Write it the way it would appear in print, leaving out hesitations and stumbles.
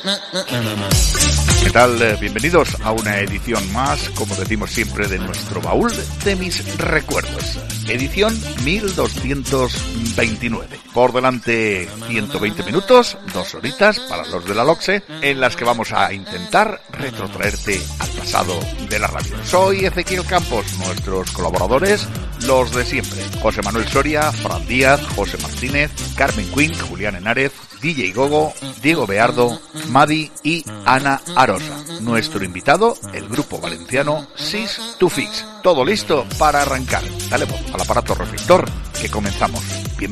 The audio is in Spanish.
¿Qué tal? Bienvenidos a una edición más, como decimos siempre, de nuestro baúl de mis recuerdos. Edición 1229. Por delante 120 minutos, 2 horitas para los de la LOXE, en las que vamos a intentar retrotraerte al pasado de la radio. Soy Ezequiel Campos, nuestros colaboradores, los de siempre. José Manuel Soria, Fran Díaz, José Martínez, Carmen Quinn, Julián Henares, DJ Gogo, Diego Beardo, Madi y Ana Arosa. Nuestro invitado, el grupo valenciano Six to Fix. Todo listo para arrancar. Dale voz al aparato reflector, que comenzamos. Bienvenido.